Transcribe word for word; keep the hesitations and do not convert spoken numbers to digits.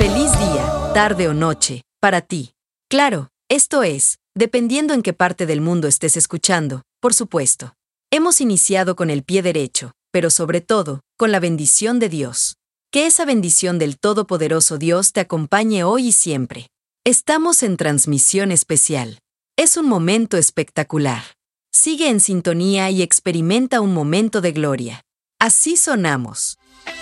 Feliz día, tarde o noche, para ti. Claro, esto es, dependiendo en qué parte del mundo estés escuchando, por supuesto. Hemos iniciado con el pie derecho, pero sobre todo, con la bendición de Dios. Que esa bendición del Todopoderoso Dios te acompañe hoy y siempre. Estamos en transmisión especial. Es un momento espectacular. Sigue en sintonía y experimenta un momento de gloria. Así sonamos.